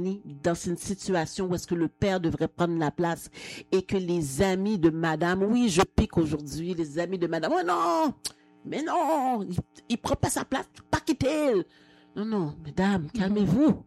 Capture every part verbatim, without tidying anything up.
Stéphanie, dans une situation où est-ce que le père devrait prendre la place et que les amis de madame, oui, je pique aujourd'hui, les amis de madame, oh non, mais non, il, il prend pas sa place, pas quitter. Non, non, mesdames, calmez-vous.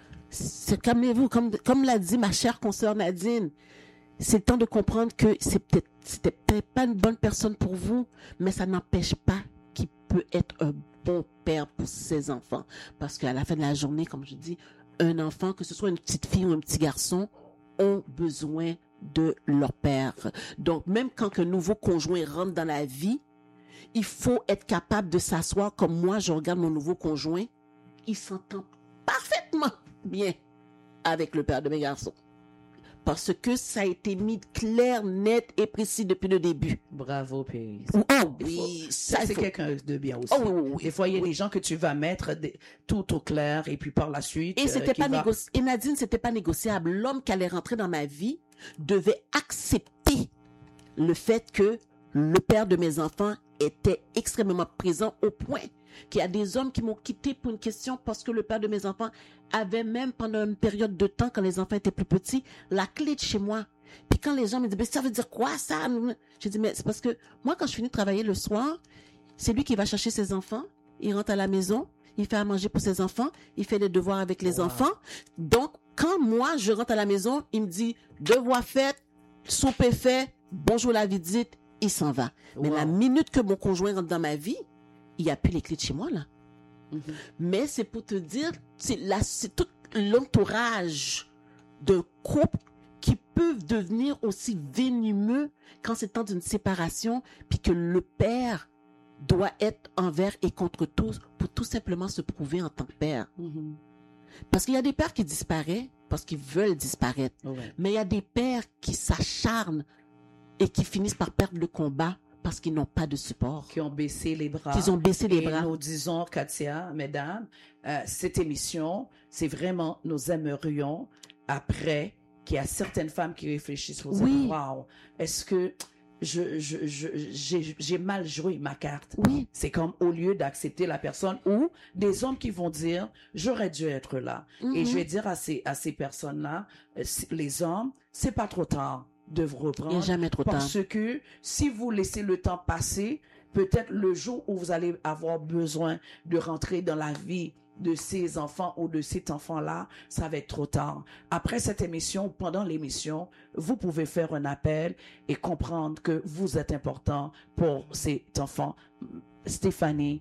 C'est, calmez-vous, comme, comme l'a dit ma chère consoeur Nadine. C'est le temps de comprendre que c'est peut-être, c'était peut-être pas une bonne personne pour vous, mais ça n'empêche pas qu'il peut être un bon père pour ses enfants. Parce qu'à la fin de la journée, comme je dis, un enfant, que ce soit une petite fille ou un petit garçon, ont besoin de leur père. Donc, même quand un nouveau conjoint rentre dans la vie, il faut être capable de s'asseoir comme moi, je regarde mon nouveau conjoint, il s'entend parfaitement bien avec le père de mes garçons. Parce que ça a été mis clair, net et précis depuis le début. Bravo, Péris. Oh oui, faut, ça, c'est faut... quelqu'un de bien aussi. Oh, oui, oui, des fois, il y a oui. des gens que tu vas mettre des, tout au clair et puis par la suite... Et c'était euh, pas va... négoci... Et Nadine, c'était pas négociable. L'homme qui allait rentrer dans ma vie devait accepter le fait que le père de mes enfants était extrêmement présent au point qu'il y a des hommes qui m'ont quitté pour une question parce que le père de mes enfants avait même pendant une période de temps, quand les enfants étaient plus petits, la clé de chez moi. Puis quand les gens me disent, mais ça veut dire quoi ça? J'ai dit, mais c'est parce que moi, quand je finis de travailler le soir, c'est lui qui va chercher ses enfants, il rentre à la maison, il fait à manger pour ses enfants, il fait les devoirs avec les wow. enfants. Donc, quand moi, je rentre à la maison, il me dit, devoir fait, soupe est fait, bonjour la visite, il s'en va. Wow. Mais la minute que mon conjoint rentre dans ma vie, il n'y a plus les clés de chez moi, là. Mm-hmm. Mais c'est pour te dire, c'est, la, c'est tout l'entourage de couple qui peuvent devenir aussi venimeux quand c'est temps d'une séparation, puis que le père doit être envers et contre tous pour tout simplement se prouver en tant que père. Mm-hmm. Parce qu'il y a des pères qui disparaissent parce qu'ils veulent disparaître. Ouais. Mais il y a des pères qui s'acharnent et qui finissent par perdre le combat parce qu'ils n'ont pas de support. Qui ont baissé les bras. Qu'ils ont baissé les et bras. Nous disons, Katia, mesdames, euh, cette émission, c'est vraiment, nous aimerions, après, qu'il y a certaines femmes qui réfléchissent, vous oui. dire, waouh, est-ce que je, je, je, j'ai, j'ai mal joué ma carte? Oui. C'est comme, au lieu d'accepter la personne, ou des hommes qui vont dire, j'aurais dû être là. Mm-hmm. Et je vais dire à ces, à ces personnes-là, les hommes, c'est pas trop tard de vous reprendre. Il n'y a jamais trop parce tard. Parce que si vous laissez le temps passer, peut-être le jour où vous allez avoir besoin de rentrer dans la vie de ces enfants ou de cet enfant-là, ça va être trop tard. Après cette émission, pendant l'émission, vous pouvez faire un appel et comprendre que vous êtes important pour cet enfant. Stéphanie?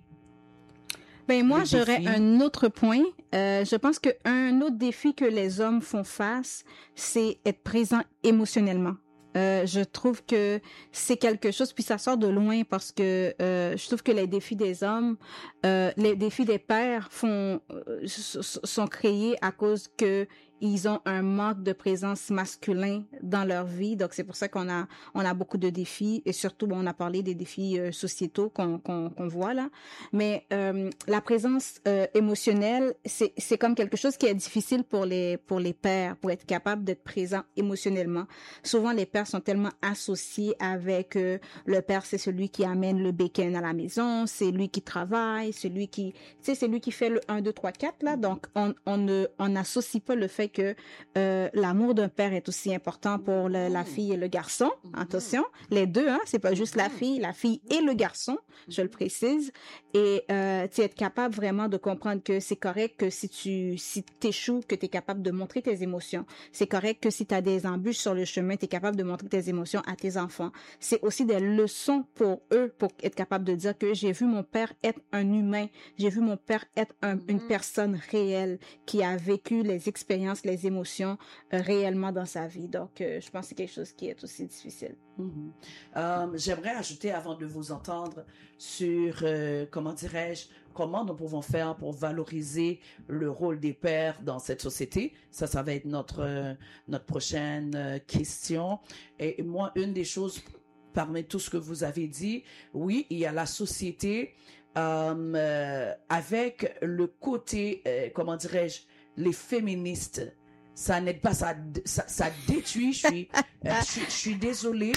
Ben moi, j'aurais un autre point. Euh, je pense qu'un autre défi que les hommes font face, c'est être présent émotionnellement. Euh, je trouve que c'est quelque chose, puis ça sort de loin parce que euh, je trouve que les défis des hommes, euh, les défis des pères font euh, sont créés à cause que ils ont un manque de présence masculin dans leur vie. Donc, c'est pour ça qu'on a on a beaucoup de défis. Et surtout, bon, on a parlé des défis euh, sociétaux qu'on, qu'on, qu'on voit là. Mais euh, la présence euh, émotionnelle, c'est, c'est comme quelque chose qui est difficile pour les pour les pères, pour être capable d'être présent émotionnellement. Souvent, les pères sont tellement associés avec euh, le père, c'est celui qui amène le bacon à la maison, c'est lui qui travaille, celui qui, tu sais, c'est lui qui fait le un, deux, trois, quatre là. Donc, on, on ne on n'associe pas le fait que euh, l'amour d'un père est aussi important pour le, la fille et le garçon. Attention, les deux, hein, c'est pas juste la fille, la fille et le garçon, je le précise. Et euh, tu être capable vraiment de comprendre que c'est correct que si tu si t'échoues, que tu es capable de montrer tes émotions. C'est correct que si tu as des embûches sur le chemin, tu es capable de montrer tes émotions à tes enfants. C'est aussi des leçons pour eux, pour être capable de dire que j'ai vu mon père être un humain, j'ai vu mon père être un, une personne réelle qui a vécu les expériences, les émotions euh, réellement dans sa vie. Donc, euh, je pense que c'est quelque chose qui est aussi difficile. Mm-hmm. Euh, j'aimerais ajouter, avant de vous entendre, sur, euh, comment dirais-je, comment nous pouvons faire pour valoriser le rôle des pères dans cette société. Ça, ça va être notre, euh, notre prochaine euh, question. Et moi, une des choses, parmi tout ce que vous avez dit, oui, il y a la société euh, euh, avec le côté, euh, comment dirais-je, les féministes. Ça n'aide pas, ça, ça, ça détruit. Je suis, euh, je, je suis désolée.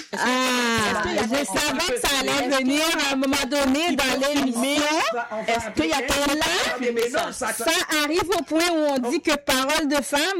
Ah, je savais que ça allait venir à un moment donné dans l'émission. Est-ce qu'il y a quelqu'un là? Ça arrive au point où on dit que parole de femme